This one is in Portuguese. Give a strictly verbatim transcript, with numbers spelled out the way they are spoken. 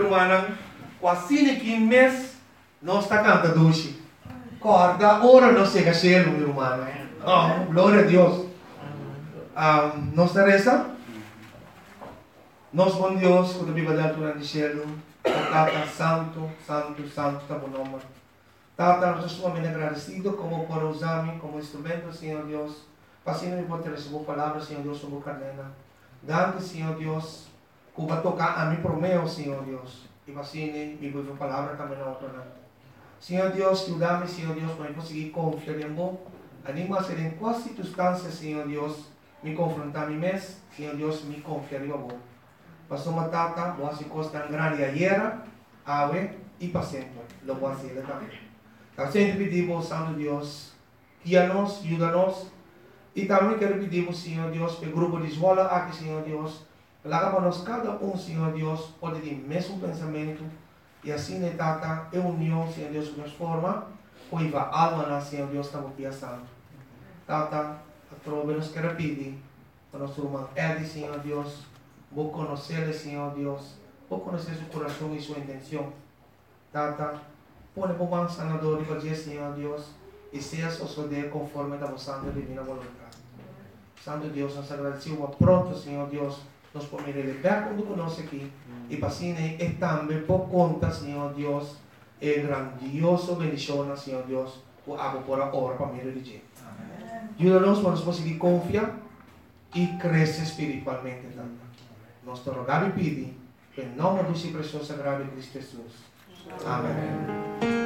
irmã, quase que mês, nós está cantando hoje. Corda, ora não chega cheio, meu irmão. Oh, glória a Deus. Um, nós reza. Nós, bom Deus, quando a Bíblia da altura de cielo, Tata Santo, Santo, Santo, está bom nome. Tata, nós estamos muito agradecidos como por usar-me como instrumento, Senhor Deus. Assim, me pode receber palavras, Senhor Deus, sobre o carnena. Dando, Senhor Deus, que vai tocar a mim por meu, Senhor Deus. E assim, me vou ver palavra também na outra. Senhor Deus, ajuda-me, Senhor Deus, para eu conseguir confiar em você. Anima a ser em quais circunstâncias, Senhor Deus, me confrontar a mim mesmo, Senhor Deus, me confiar em você. Passou uma tata, boa se costa grande ayer, ave e paciente. Lo voy a hacer também. Então, sempre pedimos, Santo Deus, guia-nos, ajuda-nos. E também quero pedir, Senhor Deus, para o grupo de escola aqui, Senhor Deus, para que nós, cada um, Senhor Deus, pode ter o mesmo pensamento. E assim, né, tata, é união, Senhor Deus, que nos forma, pois a alma, Senhor Deus, está muito santo. Tata, a trova nos quer pedir, para nosso irmão Edi, Senhor Deus, vou conhecer, Senhor Deus, vou conhecer seu coração e sua intenção. Tata, põe por mão sanador e fazer, Senhor Deus, e seja suceder conforme a vossa divina vontade. Santo Deus, nós agradecemos pronto, Senhor Deus, nos podemos levar quando conosco aqui. E para assim, é também por conta, Senhor Deus, é grandioso bendição, Senhor Deus, o água por a hora para mim religião. Ajuda-nos para nós conseguir confiar e crescer espiritualmente também. Nós te rogamos e pedimos, em nome do seu precioso sagrado Cristo Jesus. Amém.